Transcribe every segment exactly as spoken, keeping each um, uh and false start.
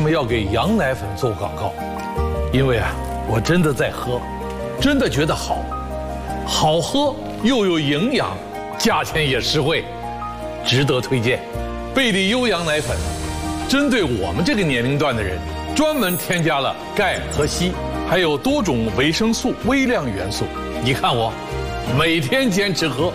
么要给羊奶粉做广告？因为啊，我真的在喝，真的觉得好，好喝又有营养，价钱也实惠，值得推荐。贝利优羊奶粉，针对我们这个年龄段的人，专门添加了钙和硒，还有多种维生素、微量元素。你看我，每天坚持喝。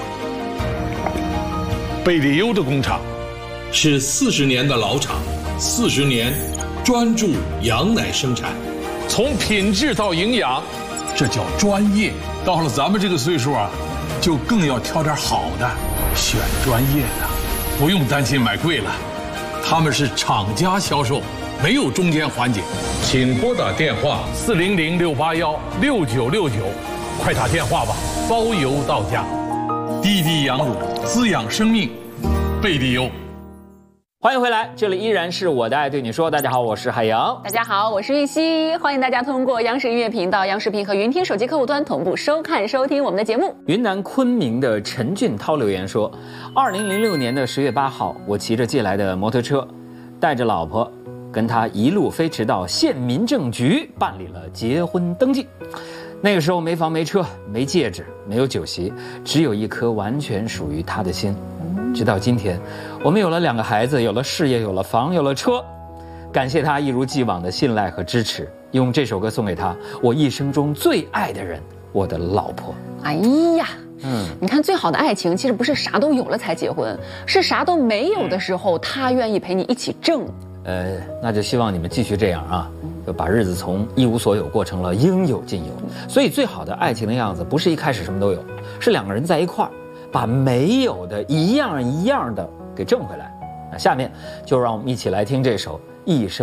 贝利优的工厂是四十年的老厂，四十年专注羊奶生产，从品质到营养，这叫专业。到了咱们这个岁数啊，就更要挑点好的，选专业的，不用担心买贵了。他们是厂家销售，没有中间环节。请拨打电话四零零六八幺六九六九，快打电话吧，包邮到家。滴滴羊乳滋养生命，贝利优。 欢迎回来，这里依然是我的爱对你说。大家好，我是海洋。 大家好，我是玉溪。欢迎大家通过央视音乐频道、央视频和云听手机客户端同步收看收听我们的节目。 云南昆明的陈俊涛留言说，二零零六年的十月八号，我骑着借来的摩托车，带着老婆跟他一路飞驰到县民政局办理了结婚登记。那个时候没房没车没戒指没有酒席，只有一颗完全属于他的心。直到今天，我们有了两个孩子，有了事业，有了房，有了车。感谢他一如既往的信赖和支持，用这首歌送给他，我一生中最爱的人，我的老婆。 哎呀，嗯，你看，最好的爱情其实不是啥都有了才结婚，是啥都没有的时候，他愿意陪你一起挣。 呃，那就希望你们继续这样啊，就把日子从一无所有过成了应有尽有。所以最好的爱情的样子，不是一开始什么都有，是两个人在一块儿，把没有的一样一样的给挣回来。那下面就让我们一起来听这首《一生》。